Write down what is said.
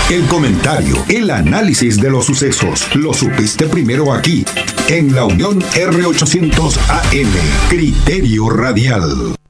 El comentario, el análisis de los sucesos, lo supiste primero aquí, en la Unión R800 AM, Criterio Radial.